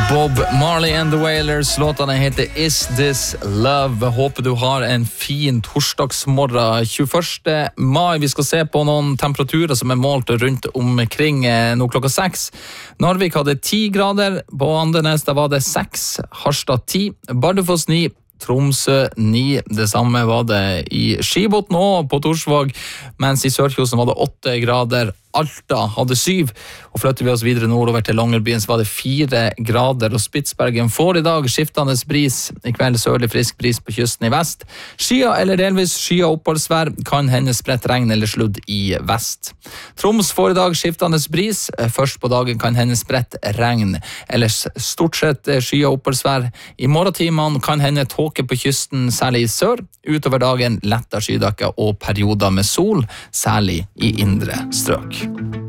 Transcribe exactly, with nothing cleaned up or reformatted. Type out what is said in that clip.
Bob Marley and the Wailers. Låtene heter Is This Love. Håper du har en fin torsdagsmorgen tjueførste mai. Vi skal se på noen temperaturer som er målt rundt omkring nå klokka seks. Narvik hadde ti grader, på Andenes da var det seks, Harstad ti, Bardufoss ni, Tromsø ni, det samme var det i Skibotn og på Torsvåg, mens i Sørkjosen var det åtte grader. Alta hadde syv, og flytter vi oss videre nordover til Longyearbyen så var det fire grader, og Spitsbergen får i dag skiftende bris, i kveld sørlig frisk bris på kysten i vest. Skya eller delvis skya oppholdsvær, kan hende spredt regn eller sludd i vest. Troms får i dag skiftende bris, først på dagen kan hende spredt regn, ellers stort sett skya oppholdsvær. I morgentimene kan hende tåke på kysten, særlig i sør, utover dagen letta skydekke og perioder med sol, særlig i indre strøk.